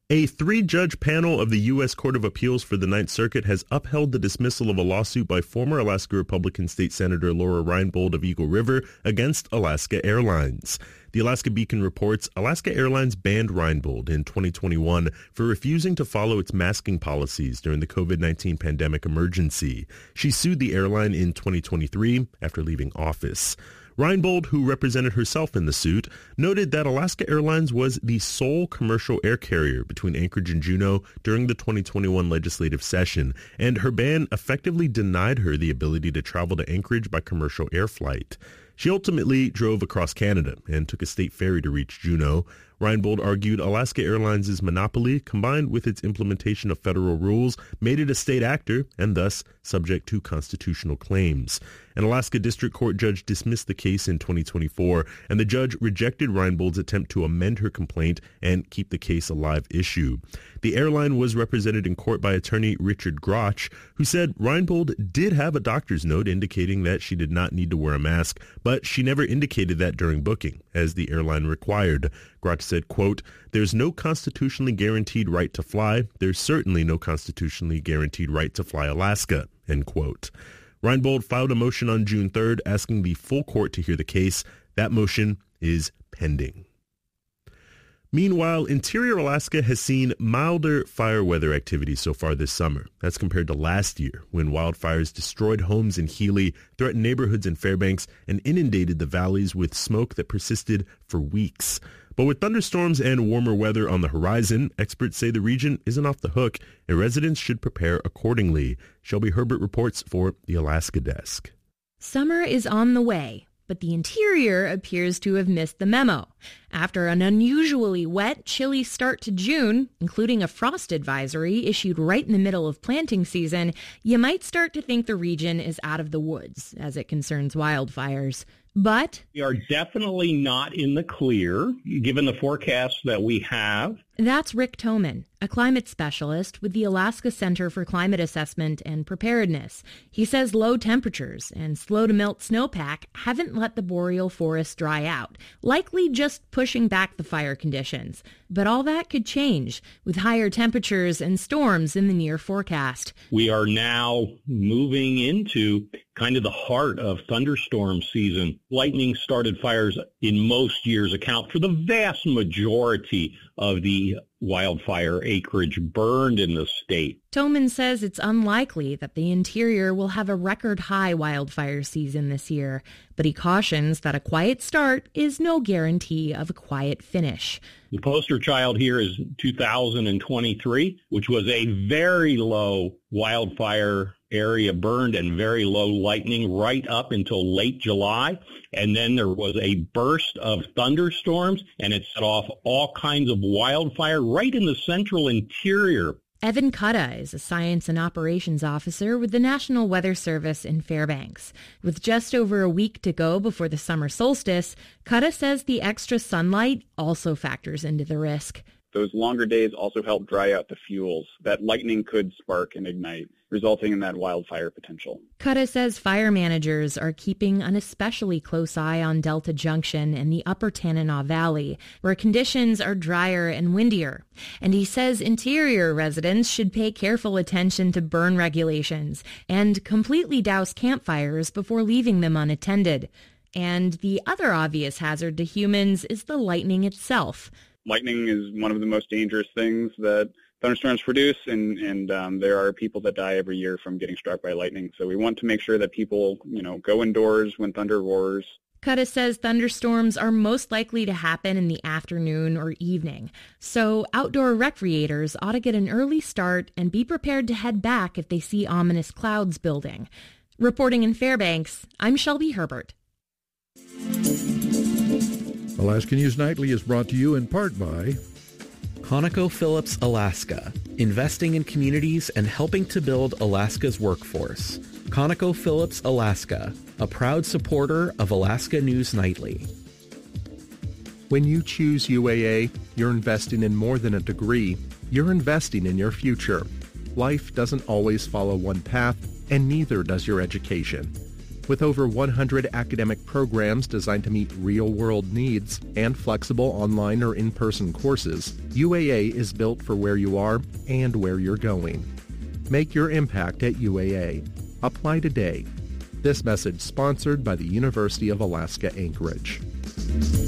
A three-judge panel of the U.S. Court of Appeals for the Ninth Circuit has upheld the dismissal of a lawsuit by former Alaska Republican State Senator Laura Reinbold of Eagle River against Alaska Airlines. The Alaska Beacon reports Alaska Airlines banned Reinbold in 2021 for refusing to follow its masking policies during the COVID-19 pandemic emergency. She sued the airline in 2023 after leaving office. Reinbold, who represented herself in the suit, noted that Alaska Airlines was the sole commercial air carrier between Anchorage and Juneau during the 2021 legislative session, and her ban effectively denied her the ability to travel to Anchorage by commercial air flight. She ultimately drove across Canada and took a state ferry to reach Juneau. Reinbold argued Alaska Airlines' monopoly, combined with its implementation of federal rules, made it a state actor and thus subject to constitutional claims. An Alaska District Court judge dismissed the case in 2024, and the judge rejected Reinbold's attempt to amend her complaint and keep the case a live issue. The airline was represented in court by attorney Richard Grotch, who said Reinbold did have a doctor's note indicating that she did not need to wear a mask, but she never indicated that during booking, as the airline required. Grotch said, quote, "There's no constitutionally guaranteed right to fly. There's certainly no constitutionally guaranteed right to fly Alaska," end quote. Reinbold filed a motion on June 3rd asking the full court to hear the case. That motion is pending. Meanwhile, Interior Alaska has seen milder fire weather activity so far this summer. That's compared to last year, when wildfires destroyed homes in Healy, threatened neighborhoods in Fairbanks, and inundated the valleys with smoke that persisted for weeks. But with thunderstorms and warmer weather on the horizon, experts say the region isn't off the hook, and residents should prepare accordingly. Shelby Herbert reports for the Alaska Desk. Summer is on the way, but the interior appears to have missed the memo. After an unusually wet, chilly start to June, including a frost advisory issued right in the middle of planting season, you might start to think the region is out of the woods as it concerns wildfires. But we are definitely not in the clear, given the forecast that we have. That's Rick Toman, a climate specialist with the Alaska Center for Climate Assessment and Preparedness. He says low temperatures and slow-to-melt snowpack haven't let the boreal forest dry out, likely just pushing back the fire conditions. But all that could change with higher temperatures and storms in the near forecast. We are now moving into kind of the heart of thunderstorm season. Lightning-started fires in most years account for the vast majority of the wildfire acreage burned in the state. Toman says it's unlikely that the interior will have a record-high wildfire season this year, but he cautions that a quiet start is no guarantee of a quiet finish. The poster child here is 2023, which was a very low wildfire area burned and very low lightning right up until late July. And then there was a burst of thunderstorms, and it set off all kinds of wildfire right in the central interior. Evan Cutta is a science and operations officer with the National Weather Service in Fairbanks. With just over a week to go before the summer solstice, Cutta says the extra sunlight also factors into the risk. Those longer days also help dry out the fuels that lightning could spark and ignite, resulting in that wildfire potential. Cutta says fire managers are keeping an especially close eye on Delta Junction and the upper Tanana Valley, where conditions are drier and windier. And he says interior residents should pay careful attention to burn regulations and completely douse campfires before leaving them unattended. And the other obvious hazard to humans is the lightning itself. Lightning is one of the most dangerous things that thunderstorms produce, and there are people that die every year from getting struck by lightning. So we want to make sure that people, go indoors when thunder roars. Cutta says thunderstorms are most likely to happen in the afternoon or evening. So outdoor recreators ought to get an early start and be prepared to head back if they see ominous clouds building. Reporting in Fairbanks, I'm Shelby Herbert. Alaska News Nightly is brought to you in part by ConocoPhillips Alaska, investing in communities and helping to build Alaska's workforce. ConocoPhillips Alaska, a proud supporter of Alaska News Nightly. When you choose UAA, you're investing in more than a degree. You're investing in your future. Life doesn't always follow one path, and neither does your education. With over 100 academic programs designed to meet real-world needs and flexible online or in-person courses, UAA is built for where you are and where you're going. Make your impact at UAA. Apply today. This message sponsored by the University of Alaska Anchorage.